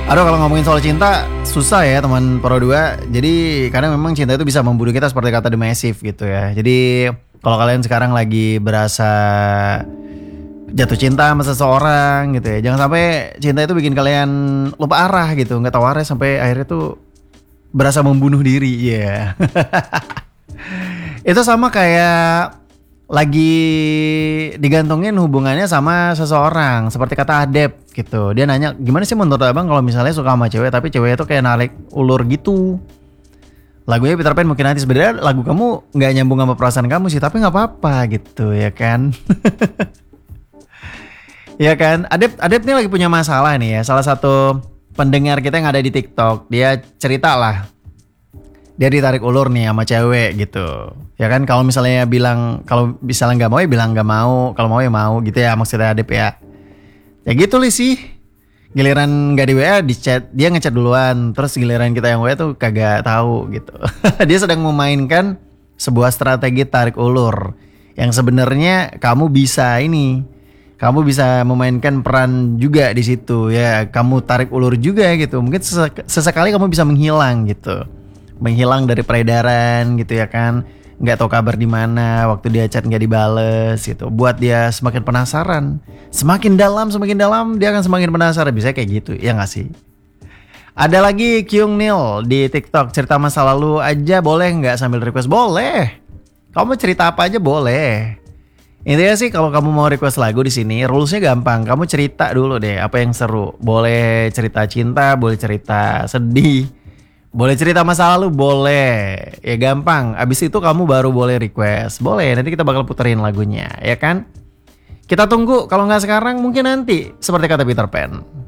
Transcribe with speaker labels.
Speaker 1: Aduh, kalau ngomongin soal cinta susah ya teman Pro 2. Jadi kadang memang cinta itu bisa membunuh kita seperti kata The Massive gitu ya. Jadi kalau kalian sekarang lagi berasa jatuh cinta sama seseorang gitu ya, jangan sampai cinta itu bikin kalian lupa arah gitu, nggak tahu arah sampai akhirnya tuh berasa membunuh diri ya. Itu sama kayak lagi digantungin hubungannya sama seseorang, seperti kata Adep gitu. Dia nanya, gimana sih menurut abang kalau misalnya suka sama cewek tapi cewek itu kayak narik ulur gitu. Lagunya Peter Pan mungkin nanti, sebenarnya lagu kamu nggak nyambung sama perasaan kamu sih, tapi nggak apa-apa gitu ya kan. Ya kan, Adep nih lagi punya masalah nih ya. Salah satu pendengar kita yang ada di TikTok, dia cerita lah, dia ditarik ulur nih sama cewek gitu. Ya kan, kalau misalnya bilang, kalau misalnya nggak mau ya bilang nggak mau, kalau mau ya mau gitu ya maksudnya Adep ya. Ya gitu li sih. Giliran nggak di WA di chat, dia ngechat duluan, terus giliran kita yang WA tuh kagak tahu gitu. Dia sedang memainkan sebuah strategi tarik ulur yang sebenarnya kamu bisa ini. Kamu bisa memainkan peran juga di situ ya. Kamu tarik ulur juga gitu. Mungkin sesekali kamu bisa menghilang gitu. Menghilang dari peredaran gitu ya kan, nggak tahu kabar di mana, waktu dia chat nggak dibales gitu, buat dia semakin penasaran, semakin dalam dia akan semakin penasaran, bisa kayak gitu ya nggak sih? Ada lagi Kyung Nil di TikTok, cerita masa lalu aja boleh nggak sambil request? Boleh, kamu cerita apa aja boleh. Intinya sih kalau kamu mau request lagu di sini, rulesnya gampang, kamu cerita dulu deh apa yang seru, boleh cerita cinta, boleh cerita sedih, boleh cerita masa lalu, boleh. Ya gampang. Abis itu kamu baru boleh request. Boleh, nanti kita bakal puterin lagunya, ya kan? Kita tunggu, kalau nggak sekarang mungkin nanti, seperti kata Peter Pan.